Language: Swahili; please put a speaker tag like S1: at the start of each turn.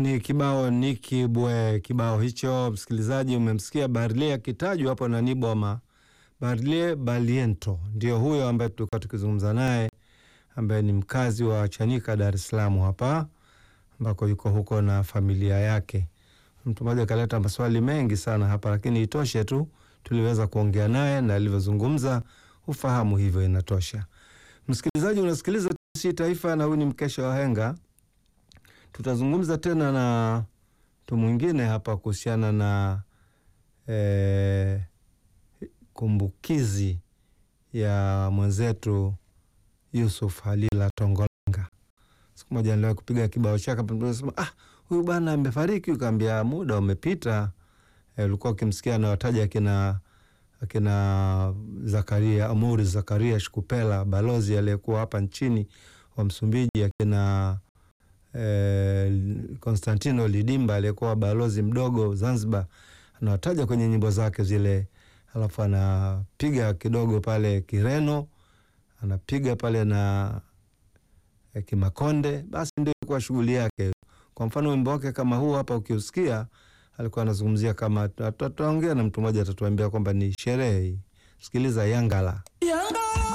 S1: Ni kibao Nikibwe. Kibao hicho msikilizaji, umemsikia Barlie akitajwa hapo na Niboma. Barlie Baliento ndio huyo ambaye tulikuwa tukizungumza naye, ambaye ni mkazi wa Chanika, Dar es Salaam hapa, ambako yuko huko na familia yake. Mtu mmoja kaleta maswali mengi sana hapa, lakini itoshe tu tuliweza kuongea naye na alivyozungumza ufahamu, hivyo inatosha. Msikilizaji, unasikiliza TBC Taifa na huu ni mkesha wa Henga. Tutazungumza tena na mtu mwingine hapa kuhusiana na kumbukizi ya mwenzetu Yusuf Halila Tongolanga. Siku moja niliwahi kupiga kibao chake, tunasema huyu bwana amefariki, ukaambia muda umepita. Ulikuwa ukimsikia na wataja akina Zakaria Amuri, Zakaria Shukupela, balozi aliyekuwa hapa nchini wa Msumbiji, akina Konstantino Lidimba aliyekuwa balozi mdogo Zanzibar, anawataja kwenye nyimbo zake zile. Alafu anapiga kidogo pale Kireno, anapiga pale na Kimakonde, basi ndio ilikuwa shughuli yake. Kwa mfano wimbo wake kama huu hapa ukiusikia, alikuwa anazungumzia kama tutaongea na mtu mmoja atatuambia kwamba ni sherehe. Sikiliza Yangala. Yangala.